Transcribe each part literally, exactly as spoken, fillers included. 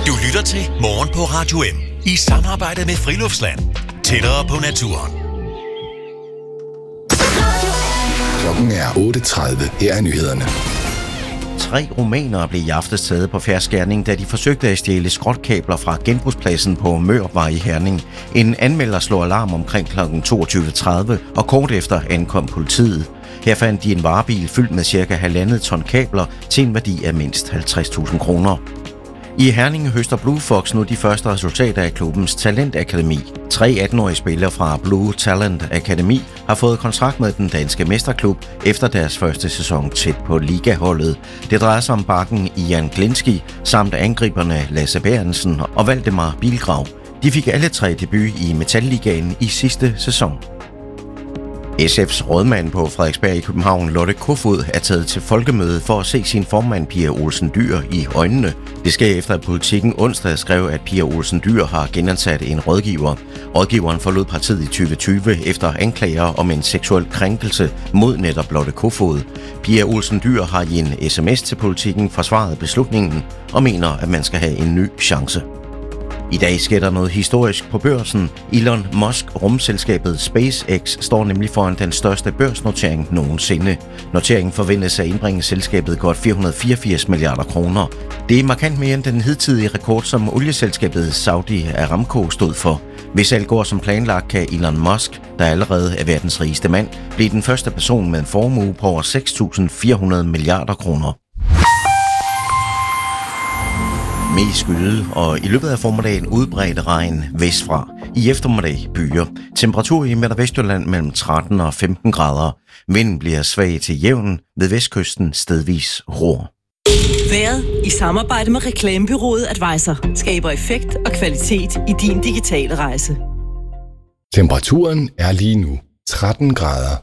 Du lytter til Morgen på Radio M i samarbejde med Friluftsland. Tættere på naturen. Klokken er otte tredive. Her er nyhederne. Tre rumænere blev i aftes taget på fersk gerning, da de forsøgte at stjæle skrotkabler fra genbrugspladsen på Mørvej i Herning. En anmelder slog alarm omkring klokken toogtyve tredive, og kort efter ankom politiet. Her fandt de en varebil fyldt med cirka halvandet ton kabler til en værdi af mindst halvtreds tusind kroner. I Herning høster Blue Fox nu de første resultater af klubbens talentakademi. Tre attenårige spillere fra Blue Talent Akademi har fået kontrakt med den danske mesterklub efter deres første sæson tæt på ligaholdet. Det drejer sig om bakken Jan Glinski samt angriberne Lasse Bærensen og Valdemar Bilgrav. De fik alle tre debut i Metalligaen i sidste sæson. S F's rådmand på Frederiksberg i København, Lotte Kofod, er taget til folkemøde for at se sin formand Pia Olsen Dyhr i øjnene. Det sker efter, at Politiken onsdag skrev, at Pia Olsen Dyhr har genansat en rådgiver. Rådgiveren forlod partiet i tyve tyve efter anklager om en seksuel krænkelse mod netop Lotte Kofod. Pia Olsen Dyhr har i en sms til Politiken forsvaret beslutningen og mener, at man skal have en ny chance. I dag sker der noget historisk på børsen. Elon Musk, rumselskabet SpaceX, står nemlig foran den største børsnotering nogensinde. Noteringen forventes at indbringe selskabet godt fire hundrede fireogfirs milliarder kroner. Det er markant mere end den hidtidige rekord, som olieselskabet Saudi Aramco stod for. Hvis alt går som planlagt, kan Elon Musk, der allerede er verdens rigeste mand, blive den første person med en formue på over seks tusind fire hundrede milliarder kroner. Mest skyde, og i løbet af formiddagen udbredt regn vestfra. I eftermiddag byer. Temperatur i Midt- og Vestjylland mellem tretten og femten grader. Vinden bliver svag til jævn, ved vestkysten stedvis ror. Været i samarbejde med reklamebureauet Advisor skaber effekt og kvalitet i din digitale rejse. Temperaturen er lige nu tretten grader.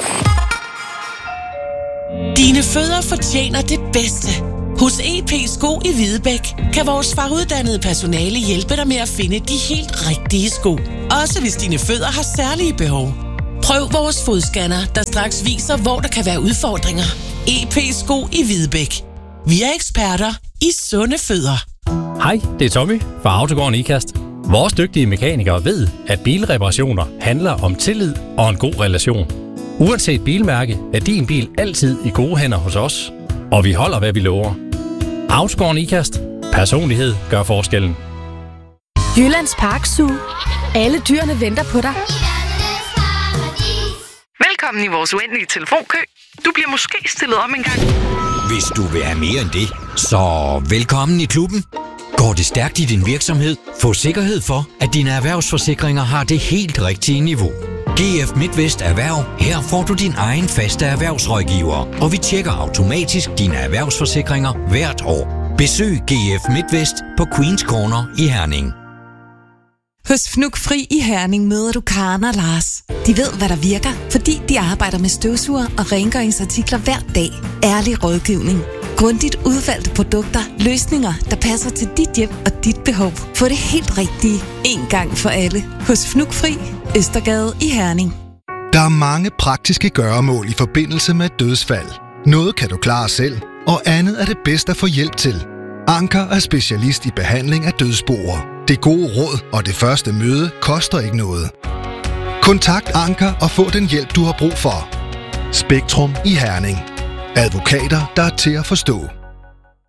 Dine fødder fortjener det bedste. Hos E P Sko i Hvidebæk kan vores faguddannede personale hjælpe dig med at finde de helt rigtige sko. Også hvis dine fødder har særlige behov. Prøv vores fodscanner, der straks viser, hvor der kan være udfordringer. E P Sko i Hvidebæk. Vi er eksperter i sunde fødder. Hej, det er Tommy fra Autogården Ikast. Vores dygtige mekanikere ved, at bilreparationer handler om tillid og en god relation. Uanset bilmærke er din bil altid i gode hænder hos os. Og vi holder, hvad vi lover. Autogården Ikast. Personlighed gør forskellen. Jyllands Park Zoo. Alle dyrene venter på dig. Velkommen i vores uendelige telefonkø. Du bliver måske stillet om en gang. Hvis du vil have mere end det, så velkommen i klubben. Går det stærkt i din virksomhed? Få sikkerhed for, at dine erhvervsforsikringer har det helt rigtige niveau. G F MidtVest Erhverv. Her får du din egen faste erhvervsrådgiver, og vi tjekker automatisk dine erhvervsforsikringer hvert år. Besøg G F MidtVest på Queens Corner i Herning. Hos Fnug Fri i Herning møder du Karen og Lars. De ved, hvad der virker, fordi de arbejder med støvsuger og rengøringsartikler hver dag. Ærlig rådgivning. Grundigt udvalgte produkter. Løsninger, der passer til dit hjem og dit behov. Få det helt rigtige. En gang for alle. Hos Fnug Fri. Østergade i Herning. Der er mange praktiske gøremål i forbindelse med dødsfald. Noget kan du klare selv, og andet er det bedst at få hjælp til. Anker er specialist i behandling af dødsboer. Det gode råd og det første møde koster ikke noget. Kontakt Anker og få den hjælp, du har brug for. Spektrum i Herning. Advokater, der er til at forstå.